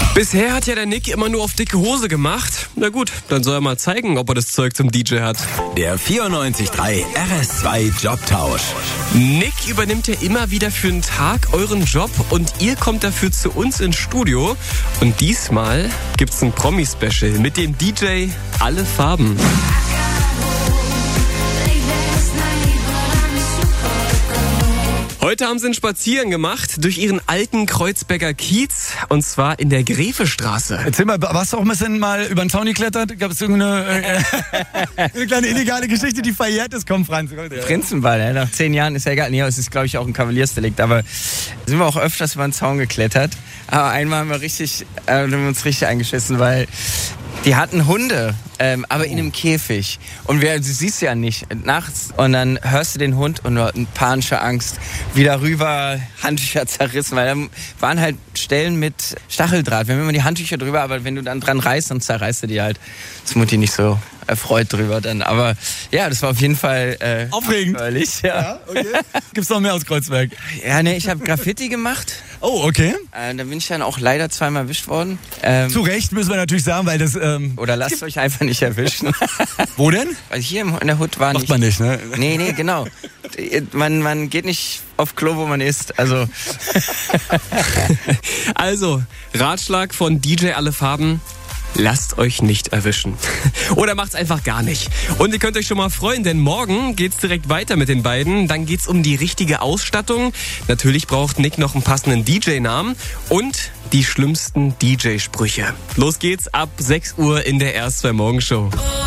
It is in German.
Bisher hat ja der Nick immer nur auf dicke Hose gemacht. Na gut, dann soll er mal zeigen, ob er das Zeug zum DJ hat. Der 94.3 RS2 Jobtausch. Nick übernimmt ja immer wieder für einen Tag euren Job und ihr kommt dafür zu uns ins Studio. Und diesmal gibt's ein Promi-Special mit dem DJ Alle Farben. Heute haben sie einen Spaziergang gemacht durch ihren alten Kreuzberger Kiez und zwar in der Gräfestraße. Erzähl mal, warst du auch ein bisschen mal über den Zaun geklettert? Gab es irgendeine eine kleine illegale Geschichte, die verjährt ist? Komm, Franz. Prinzenball, ja, nach 10 Jahren ist ja egal. Nee, es ist, glaube ich, auch ein Kavaliersdelikt. Aber sind wir auch öfters über den Zaun geklettert. Aber einmal haben wir uns richtig eingeschissen, weil die hatten Hunde, aber in einem Käfig. Und du siehst ja nicht nachts. Und dann hörst du den Hund und nur panische Angst. Wieder rüber, Handtücher zerrissen. Weil da waren halt Stellen mit Stacheldraht. Wir haben immer die Handtücher drüber, aber wenn du dann dran reißt, dann zerreißt du die halt. Das ist Mutti nicht so erfreut drüber dann. Aber ja, das war auf jeden Fall aufregend. Ja. Okay. Gibt's noch mehr aus Kreuzberg? Ja, ne, ich habe Graffiti gemacht. Oh, okay. Da bin ich dann auch leider zweimal erwischt worden. Zu Recht müssen wir natürlich sagen, weil das... Oder lasst euch einfach nicht erwischen. Wo denn? Weil hier in der Hut war nicht... Macht man nicht, ne? Nee, genau. Man geht nicht auf Klo, wo man isst. Also, Ratschlag von DJ Alle Farben. Lasst euch nicht erwischen. Oder macht's einfach gar nicht. Und ihr könnt euch schon mal freuen, denn morgen geht's direkt weiter mit den beiden. Dann geht's um die richtige Ausstattung. Natürlich braucht Nick noch einen passenden DJ-Namen und die schlimmsten DJ-Sprüche. Los geht's ab 6 Uhr in der RS2 Morgenshow.